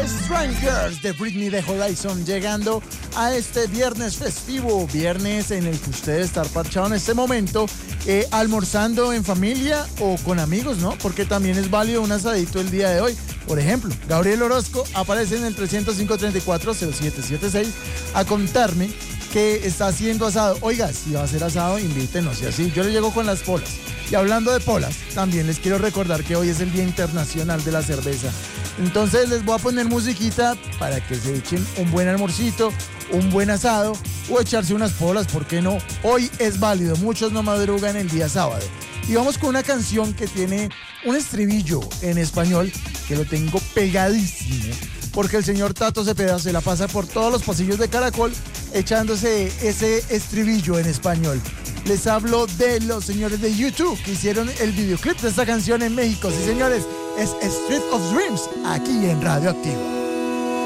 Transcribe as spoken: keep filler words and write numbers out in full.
Strangers de Britney de Horizon, llegando a este viernes festivo, viernes en el que usted está parchado en este momento, eh, almorzando en familia o con amigos, ¿no? Porque también es válido un asadito el día de hoy. Por ejemplo, Gabriel Orozco aparece en el tres cero cinco, treinta y cuatro, cero siete siete seis a contarme que está haciendo asado. Oiga, si va a hacer asado, invítenos y así. Yo le llego con las polas. Y hablando de polas, también les quiero recordar que hoy es el Día Internacional de la Cerveza. Entonces les voy a poner musiquita para que se echen un buen almorcito, un buen asado o echarse unas polas, ¿por qué no? Hoy es válido, muchos no madrugan el día sábado. Y vamos con una canción que tiene un estribillo en español que lo tengo pegadísimo, porque el señor Tato Cepeda se la pasa por todos los pasillos de Caracol echándose ese estribillo en español. Les hablo de los señores de YouTube que hicieron el videoclip de esta canción en México. Sí, señores, es Street of Dreams, aquí en Radio Activa.